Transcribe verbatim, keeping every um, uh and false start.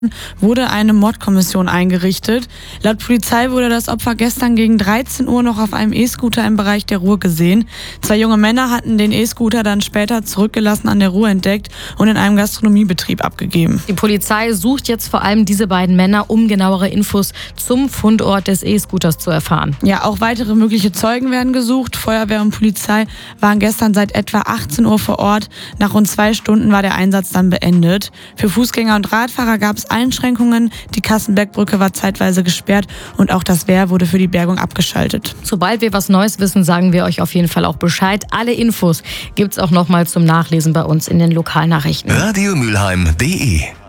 wurde eine Mordkommission eingerichtet. Laut Polizei wurde das Opfer gestern gegen dreizehn Uhr noch auf einem E-Scooter im Bereich der Ruhr gesehen. Zwei junge Männer hatten den E-Scooter dann später zurückgelassen an der Ruhr entdeckt und in einem Gastronomiebetrieb abgegeben. Die Polizei sucht jetzt vor allem diese beiden Männer, um genauere Infos zum Fundort des E-Scooters zu erfahren. Ja, auch weitere mögliche Zeugen werden gesucht. Feuerwehr und Polizei waren gestern seit etwa achtzehn Uhr vor Ort. Nach rund zwei Stunden war der Einsatz dann beendet. Für Fußgänger und Radfahrer gab es Einschränkungen. Die Kassenbergbrücke war zeitweise gesperrt und auch das Wehr wurde für die Bergung abgeschaltet. Sobald wir was Neues wissen, sagen wir euch auf jeden Fall auch Bescheid. Alle Infos gibt's auch nochmal zum Nachlesen bei uns in den Lokalnachrichten. Radio Mülheim punkt de